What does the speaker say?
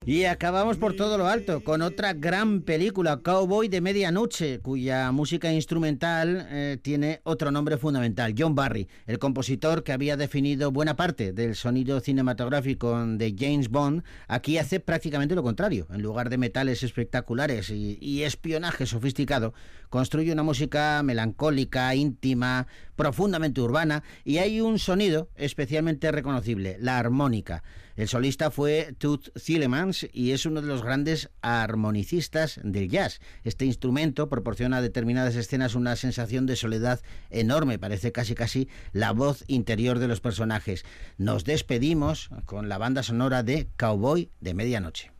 Y acabamos por todo lo alto con otra gran película, Cowboy de Medianoche, cuya música instrumental tiene otro nombre fundamental, John Barry, el compositor que había definido buena parte del sonido cinematográfico de James Bond. Aquí hace prácticamente lo contrario. En lugar de metales espectaculares y espionaje sofisticado, construye una música melancólica, íntima, profundamente urbana, y hay un sonido especialmente reconocible, la armónica. El solista fue Toots Thielemans y es uno de los grandes armonicistas del jazz. Este instrumento proporciona a determinadas escenas una sensación de soledad enorme, parece casi la voz interior de los personajes. Nos despedimos con la banda sonora de Cowboy de Medianoche.